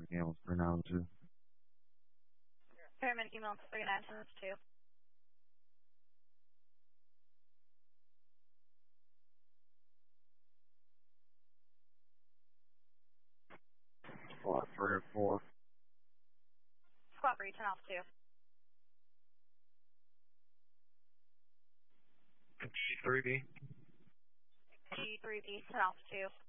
Email 392. Pyramid email 392. Squad 304. Squad 3, turn off 2. G3B. G3B, turn off 2.